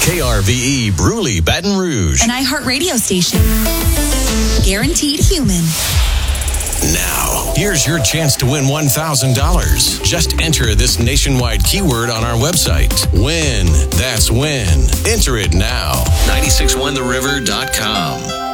KRVE Bruley, Baton Rouge. An iHeartRadio station. Guaranteed human. Now, here's your chance to win $1,000. Just enter this nationwide keyword on our website. Win. That's win. Enter it now. 961theriver.com.